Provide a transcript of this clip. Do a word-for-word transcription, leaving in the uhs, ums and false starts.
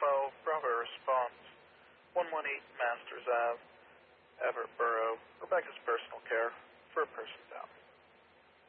twelve, Bravo response. one one eight Masters Ave, Everett Borough. Rebecca's personal